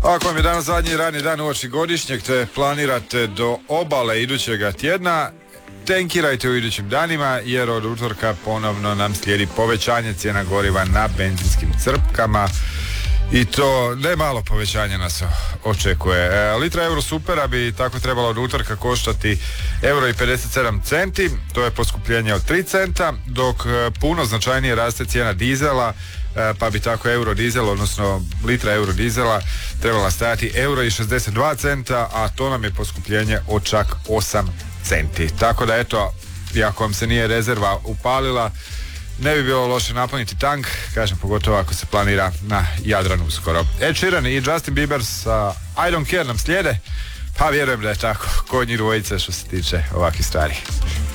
Ako vam je danas zadnji rani dan uoči godišnjeg te planirate do obale idućega tjedna, tenkirajte u idućim danima jer od utorka ponovno nam slijedi povećanje cijena goriva na benzinskim crpkama i to ne malo povećanje nas očekuje. Litra Eurosupera bi tako trebala od utorka koštati €1,57, to je poskupljenje od 3 centa, dok puno značajnije raste cijena dizela, pa bi tako eurodizel, odnosno litra eurodizela trebala stajati €1,62, a to nam je poskupljenje od čak 8 centi. Tako da eto, iako vam se nije rezerva upalila, ne bi bilo loše napuniti tank, kažem, pogotovo ako se planira na Jadranu uskoro. Ed Sheeran i Justin Bieber sa I Don't Care nam slijede, pa vjerujem da je tako kod njih dvojice što se tiče ovakvih stvari.